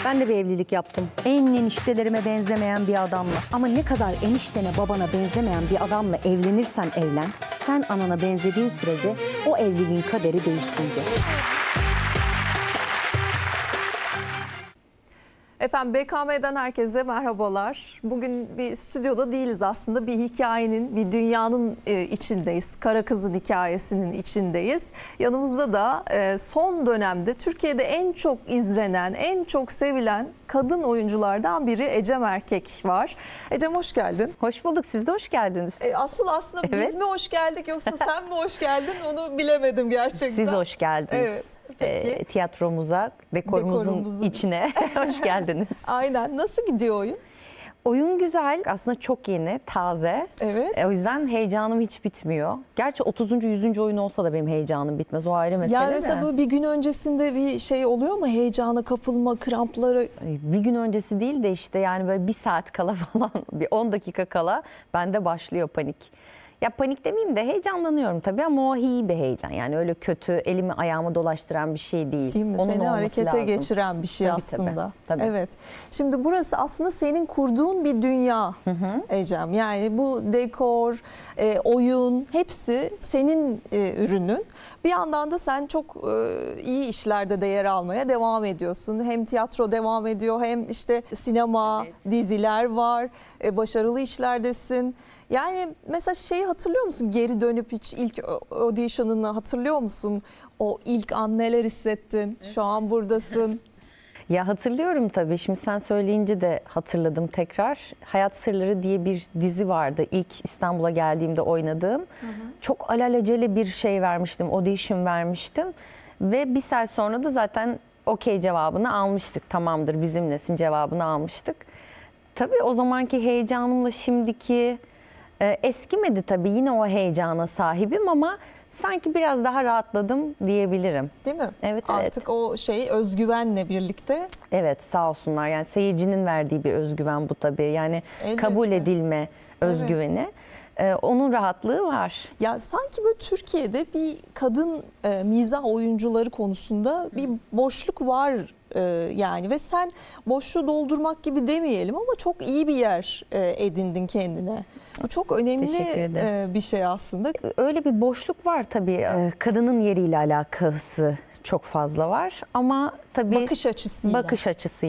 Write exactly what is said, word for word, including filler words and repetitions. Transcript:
Ben de bir evlilik yaptım. En eniştelerime benzemeyen bir adamla. Ama ne kadar eniştene babana benzemeyen bir adamla evlenirsen evlen, sen anana benzediğin sürece o evliliğin kaderi değişmeyecek. Efendim B K M'den herkese merhabalar. Bugün bir stüdyoda değiliz aslında. Bir hikayenin, bir dünyanın içindeyiz. Kara Kız'ın hikayesinin içindeyiz. Yanımızda da son dönemde Türkiye'de en çok izlenen, en çok sevilen kadın oyunculardan biri Ecem Erkek var. Ecem hoş geldin. Hoş bulduk. Siz de hoş geldiniz. E, asıl aslında Evet. biz mi hoş geldik yoksa sen mi hoş geldin onu bilemedim gerçekten. Siz hoş geldiniz. Evet. Peki. E, tiyatromuza, dekorumuzun, Dekorumuzun içine hoş geldiniz. Aynen. Nasıl gidiyor oyun? Oyun güzel, aslında çok yeni, taze. Evet. E, o yüzden heyecanım hiç bitmiyor. Gerçi otuzuncu yüzüncü oyun olsa da benim heyecanım bitmez. O ayrı mesele Yani de. mesela böyle bir gün öncesinde bir şey oluyor mu? Heyecana kapılma, krampları. Bir gün öncesi değil de işte yani böyle bir saat kala falan, bir on dakika kala bende başlıyor panik. Ya panik demeyeyim de heyecanlanıyorum tabii ama o iyi bir heyecan. Yani öyle kötü, elimi ayağımı dolaştıran bir şey değil. Değil mi? Onun Seni olması harekete lazım. geçiren bir şey Tabii, aslında. tabii, tabii. Evet. Şimdi burası aslında senin kurduğun bir dünya Ecem. Yani bu dekor, e, oyun hepsi senin e, ürünün. Bir yandan da sen çok e, iyi işlerde de yer almaya devam ediyorsun. Hem tiyatro devam ediyor hem işte sinema, Evet. diziler var. E, başarılı işlerdesin. Yani mesela şeyi hatırlıyor musun? Geri dönüp hiç ilk audition'ını hatırlıyor musun? O ilk an neler hissettin? Şu an buradasın. Ya hatırlıyorum tabii. Şimdi sen söyleyince de hatırladım tekrar. Hayat Sırları diye bir dizi vardı. İlk İstanbul'a geldiğimde oynadığım. Hı hı. Çok alelacele bir şey vermiştim. Audition vermiştim. Ve bir saat sonra da zaten okey cevabını almıştık. Tamamdır bizimlesin cevabını almıştık. Tabii o zamanki heyecanımla şimdiki e, eskimedi tabii. Yine o heyecana sahibim ama sanki biraz daha rahatladım diyebilirim. Değil mi? Evet, evet. Artık o şey özgüvenle birlikte. Evet, sağ olsunlar. Yani seyircinin verdiği bir özgüven bu tabii. Yani Elbette. kabul edilme özgüveni. Evet. Ee, onun rahatlığı var. Ya sanki böyle Türkiye'de bir kadın e, mizah oyuncuları konusunda bir boşluk var e, yani ve sen boşluğu doldurmak gibi demeyelim ama çok iyi bir yer e, edindin kendine. Bu çok önemli e, bir şey aslında. Öyle bir boşluk var tabii. Ee, kadının yeriyle alakası çok fazla var ama tabii bakış açısıyla. Bakış açısı